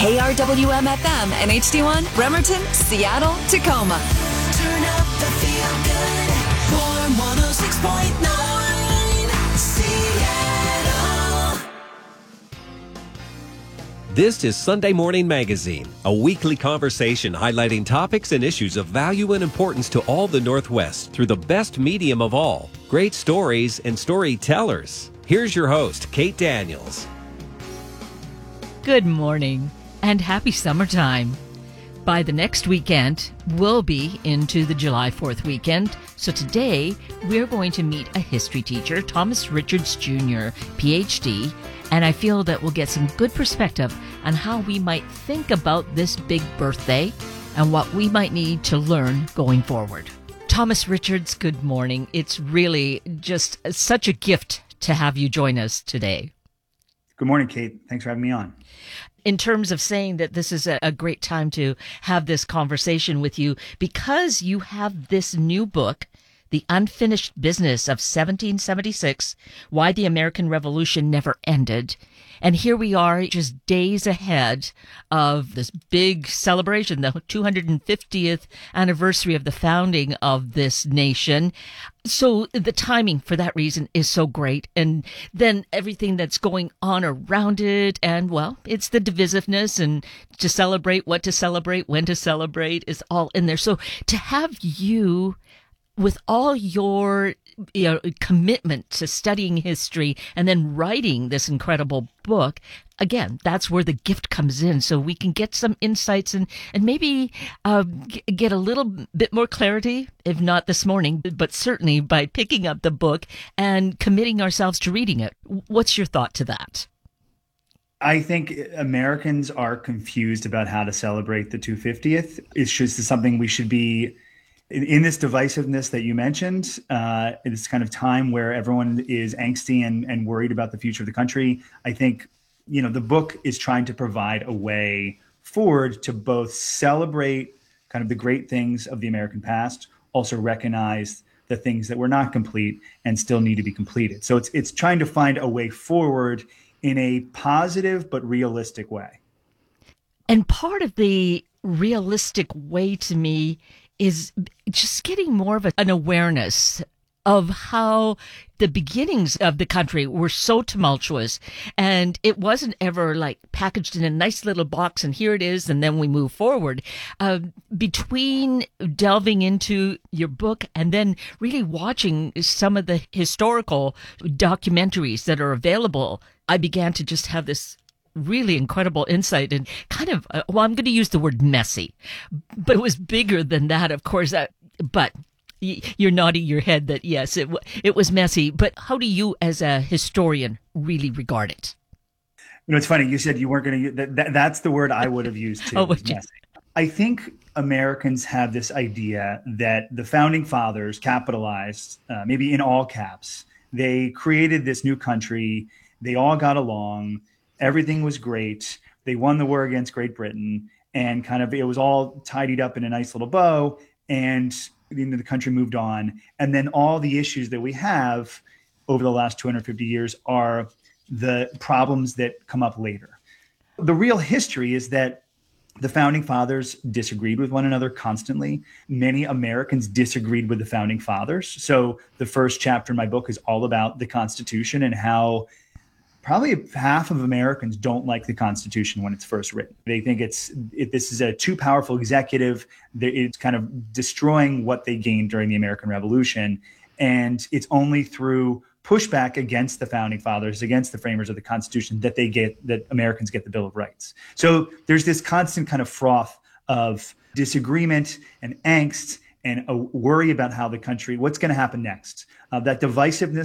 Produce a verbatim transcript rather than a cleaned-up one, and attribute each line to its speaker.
Speaker 1: K R W M F M and H D one, Bremerton, Seattle, Tacoma. Turn up the feel good. Warm one oh six point nine, Seattle.
Speaker 2: This is Sunday Morning Magazine, a weekly conversation highlighting topics and issues of value and importance to all the Northwest through the best medium of all, great stories and storytellers. Here's your host, Kate Daniels.
Speaker 3: Good morning and happy summertime. By the next weekend, we'll be into the July fourth weekend. So today, we're going to meet a history teacher, Thomas Richards Junior, P H D, and I feel that we'll get some good perspective on how we might think about this big birthday and what we might need to learn going forward. Thomas Richards, good morning. It's really just such a gift to have you join us today.
Speaker 4: Good morning, Kate. Thanks for having me on.
Speaker 3: In terms of saying that this is a, a great time to have this conversation with you, because you have this new book, The Unfinished Business of seventeen seventy-six, Why the American Revolution Never Ended. And here we are just days ahead of this big celebration, the two hundred fiftieth anniversary of the founding of this nation. So the timing for that reason is so great. And then everything that's going on around it. And well, it's the divisiveness and to celebrate what to celebrate, when to celebrate is all in there. So to have you with all your you know, commitment to studying history and then writing this incredible book, again, that's where the gift comes in. So we can get some insights and, and maybe uh, g- get a little bit more clarity, if not this morning, but certainly by picking up the book and committing ourselves to reading it. What's your thought to that?
Speaker 4: I think Americans are confused about how to celebrate the two hundred fiftieth. It's just something we should be in this divisiveness that you mentioned. Uh, it's kind of time where everyone is angsty and, and worried about the future of the country. I think, you know, the book is trying to provide a way forward to both celebrate kind of the great things of the American past, also recognize the things that were not complete and still need to be completed. So it's it's trying to find a way forward in a positive but realistic way.
Speaker 3: And part of the realistic way to me is just getting more of a, an awareness of how the beginnings of the country were so tumultuous, and it wasn't ever like packaged in a nice little box and here it is and then we move forward. Uh, between delving into your book and then really watching some of the historical documentaries that are available, I began to just have this really incredible insight and kind of, uh, well, I'm going to use the word messy, but it was bigger than that, of course. Uh, but y- you're nodding your head that, yes, it, w- it was messy. But how do you, as a historian, really regard it?
Speaker 4: You know, it's funny. You said you weren't going to use that, that. That's the word I would have used too.
Speaker 3: Oh,
Speaker 4: was messy. I think Americans have this idea that the founding fathers capitalized, uh, maybe in all caps. They created this new country. They all got along. Everything was great. They won the war against Great Britain, and kind of it was all tidied up in a nice little bow, and you know, the country moved on. And then all the issues that we have over the last two hundred fifty years are the problems that come up later. The real history is that the founding fathers disagreed with one another constantly. Many Americans disagreed with the founding fathers. So the first chapter in my book is all about the Constitution and how probably half of Americans don't like the Constitution when it's first written. They think it's it, this is a too powerful executive. It's kind of destroying what they gained during the American Revolution. And it's only through pushback against the founding fathers, against the framers of the Constitution, that they get that Americans get the Bill of Rights. So there's this constant kind of froth of disagreement and angst and a worry about how the country, what's going to happen next. Uh, that divisiveness